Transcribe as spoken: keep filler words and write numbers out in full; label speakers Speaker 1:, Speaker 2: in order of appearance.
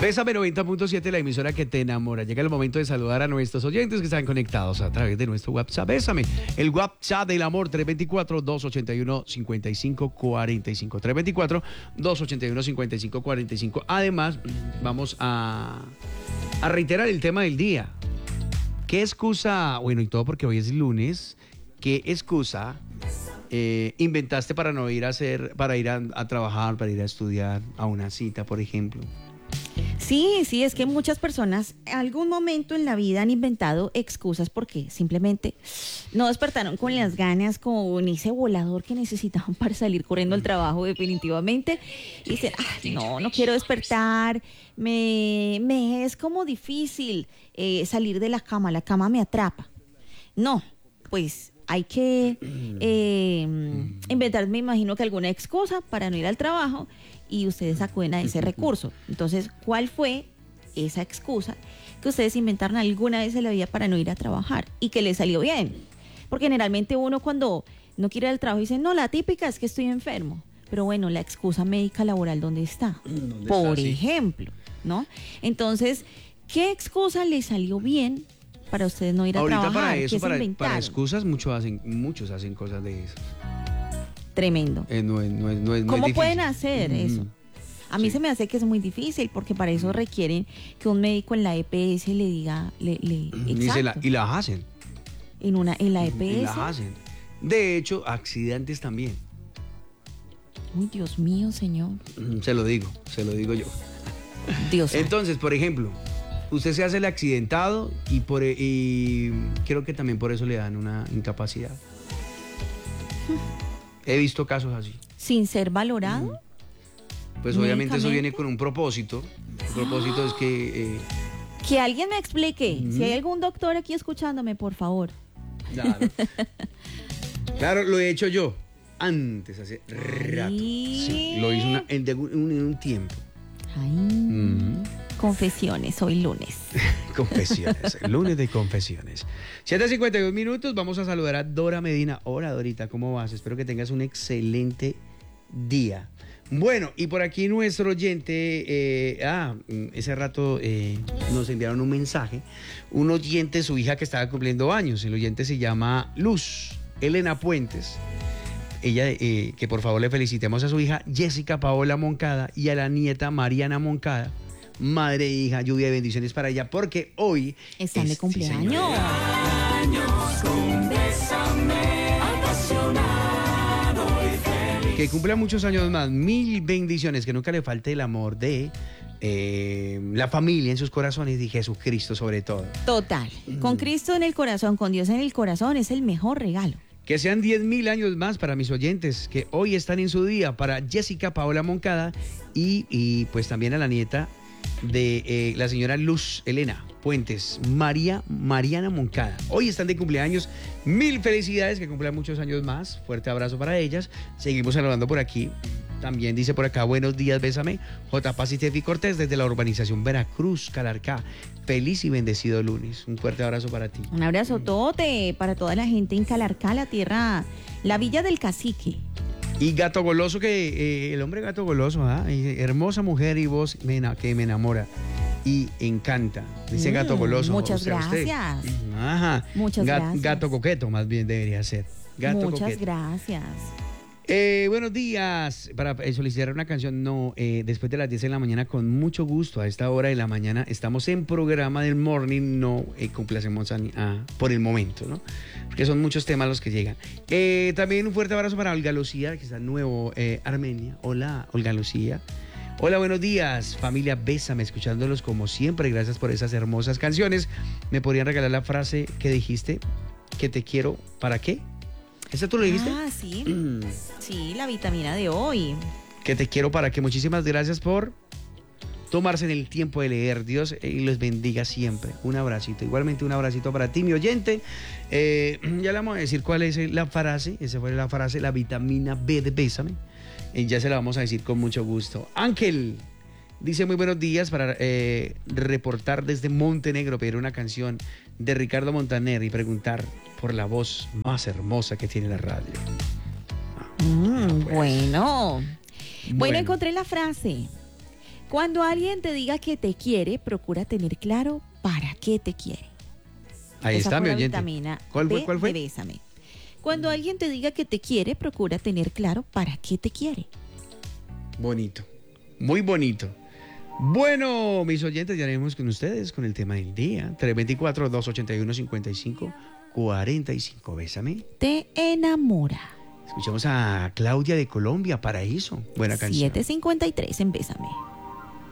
Speaker 1: Bésame noventa punto siete, la emisora que te enamora. Llega el momento de saludar a nuestros oyentes que están conectados a través de nuestro WhatsApp. Bésame, el WhatsApp del amor, tres dos cuatro, dos ocho uno, cinco cinco cuatro cinco. tres dos cuatro, dos ocho uno, cinco cinco cuatro cinco. Además, vamos a, a reiterar el tema del día. ¿Qué excusa, bueno, y todo porque hoy es lunes, qué excusa eh, inventaste para no ir a hacer, para ir a, a trabajar, para ir a estudiar, a una cita, por ejemplo?
Speaker 2: Sí, sí, es que muchas personas en algún momento en la vida han inventado excusas porque simplemente no despertaron con las ganas, con ese volador que necesitaban para salir corriendo al trabajo definitivamente. Y dicen, ah, no, no quiero despertar, me, me es como difícil eh, salir de la cama, la cama me atrapa. No, pues hay que eh, inventar, me imagino que alguna excusa para no ir al trabajo. Y ustedes acuden a ese recurso. Entonces, ¿cuál fue esa excusa que ustedes inventaron alguna vez en la vida para no ir a trabajar y que les salió bien? Porque generalmente uno cuando no quiere ir al trabajo dice, no, la típica es que estoy enfermo. Pero bueno, la excusa médica laboral, ¿dónde está?
Speaker 1: ¿Dónde
Speaker 2: Por
Speaker 1: está?
Speaker 2: ejemplo, ¿no? Entonces, ¿qué excusa les salió bien para ustedes no ir a
Speaker 1: Ahorita
Speaker 2: trabajar?
Speaker 1: para eso,
Speaker 2: ¿Qué se
Speaker 1: para,
Speaker 2: inventaron?
Speaker 1: para excusas, muchos hacen, muchos hacen cosas de esas.
Speaker 2: Tremendo.
Speaker 1: Eh, no, es- no, es- no es- no
Speaker 2: ¿Cómo
Speaker 1: es
Speaker 2: pueden
Speaker 1: difícil.
Speaker 2: hacer
Speaker 1: Mm.
Speaker 2: eso? A mí
Speaker 1: Sí.
Speaker 2: se me hace que es muy difícil porque para eso requieren que un médico en la E P S le diga, le, le,
Speaker 1: Y, se la-
Speaker 2: exacto,
Speaker 1: y las hacen.
Speaker 2: en una en la E
Speaker 1: Y
Speaker 2: P S.
Speaker 1: las hacen. De hecho, accidentes también.
Speaker 2: Uy, Dios mío, señor.
Speaker 1: Mm, Se lo digo, se lo digo yo.
Speaker 2: Dios santo.
Speaker 1: Entonces, por ejemplo, usted se hace el accidentado y, por, e- y creo que también por eso le dan una incapacidad. He visto casos así.
Speaker 2: Sin ser valorado.
Speaker 1: Pues obviamente eso
Speaker 2: Médicamente.
Speaker 1: viene con un propósito. El propósito es que... eh,
Speaker 2: Que alguien me explique.
Speaker 1: Ujú.
Speaker 2: Si hay algún doctor aquí escuchándome, por favor.
Speaker 1: claro. Claro, lo he hecho yo. Antes, hace rato.
Speaker 2: Ay.
Speaker 1: Sí, lo hice una- en, de un, en un tiempo.
Speaker 2: Ay,
Speaker 1: Ujú.
Speaker 2: confesiones, hoy lunes.
Speaker 1: Confesiones, lunes de confesiones. siete cincuenta y dos minutos, vamos a saludar a Dora Medina. Hola Dorita, ¿cómo vas? Espero que tengas un excelente día. Bueno, y por aquí nuestro oyente, eh, ah, ese rato eh, nos enviaron un mensaje, un oyente, su hija que estaba cumpliendo años, el oyente se llama Luz Elena Puentes. Ella, eh, que por favor le felicitemos a su hija Jessica Paola Moncada y a la nieta Mariana Moncada. Madre e hija, lluvia de bendiciones para ella, porque hoy
Speaker 2: Están
Speaker 1: es-
Speaker 2: de
Speaker 1: sí,
Speaker 2: cumpleaños.
Speaker 1: que cumpla muchos años más, mil bendiciones, que nunca le falte el amor de eh, la familia en sus corazones y Jesucristo sobre todo.
Speaker 2: Total. Con Cristo en el corazón, con Dios en el corazón, es el mejor regalo.
Speaker 1: Que sean diez mil años más para mis oyentes que hoy están en su día, para Jessica Paola Moncada y, y pues también a la nieta de eh, la señora Luz Elena Puentes, María Mariana Moncada. Hoy están de cumpleaños, mil felicidades, que cumplan muchos años más. Fuerte abrazo para ellas. Seguimos saludando por aquí. También dice por acá, buenos días, bésame. J. Paz y Tefi Cortés desde la urbanización Veracruz, Calarcá. Feliz y bendecido lunes. Un fuerte abrazo para ti.
Speaker 2: Un abrazo tote para toda la gente en Calarcá, la tierra, la villa del cacique.
Speaker 1: Y Gato Goloso, que eh, el hombre Gato Goloso, ¿ah? Y hermosa mujer y voz me ena- que me enamora y encanta. Dice
Speaker 2: Mm,
Speaker 1: Gato Goloso.
Speaker 2: muchas
Speaker 1: o sea, usted.
Speaker 2: gracias.
Speaker 1: Ajá.
Speaker 2: Muchas
Speaker 1: Gat-
Speaker 2: gracias.
Speaker 1: Gato coqueto, más bien debería ser. Gato
Speaker 2: Muchas
Speaker 1: coqueto.
Speaker 2: gracias.
Speaker 1: Eh, buenos días. Para eh, solicitar una canción, no, eh, después de las diez de la mañana, con mucho gusto. A esta hora de la mañana estamos en programa del morning, no eh, complacemos a, a- por el momento, ¿no? Porque son muchos temas los que llegan. Eh, también un fuerte abrazo para Olga Lucía, que está en Nuevo eh, Armenia. Hola, Olga Lucía. Hola, buenos días, familia Bésame, escuchándolos como siempre. Gracias por esas hermosas canciones. ¿Me podrían regalar la frase que dijiste? Que te quiero, ¿para qué? ¿Esa tú lo dijiste?
Speaker 2: Ah, sí. Sí, la vitamina de hoy.
Speaker 1: Que te quiero para que. Muchísimas gracias por tomarse en el tiempo de leer. Dios eh, y los bendiga siempre. Un abracito. Igualmente un abracito para ti, mi oyente. Eh, ya le vamos a decir cuál es la frase. Esa fue la frase, la vitamina B de Bésame. Eh, ya se la vamos a decir con mucho gusto. Ángel dice muy buenos días para eh, reportar desde Montenegro, pedir una canción de Ricardo Montaner y preguntar por la voz más hermosa que tiene la radio.
Speaker 2: Mm,
Speaker 1: pues.
Speaker 2: bueno. bueno.
Speaker 1: Bueno.
Speaker 2: encontré la frase. Cuando alguien te diga que te quiere, procura tener claro para qué te quiere.
Speaker 1: Ahí
Speaker 2: Esa
Speaker 1: está,
Speaker 2: fue
Speaker 1: mi
Speaker 2: la
Speaker 1: oyente.
Speaker 2: vitamina
Speaker 1: ¿Cuál fue?
Speaker 2: B
Speaker 1: ¿Cuál fue?
Speaker 2: de Bésame. Cuando alguien te diga que te quiere, procura tener claro para qué te quiere.
Speaker 1: Bonito, muy bonito. Bueno, mis oyentes, ya haremos con ustedes con el tema del día. tres dos cuatro, dos ocho uno, cinco cinco cuatro cinco. Bésame.
Speaker 2: Te enamora.
Speaker 1: Escuchamos a Claudia de Colombia, Paraíso. Buena canción.
Speaker 2: siete cincuenta y tres en Bésame.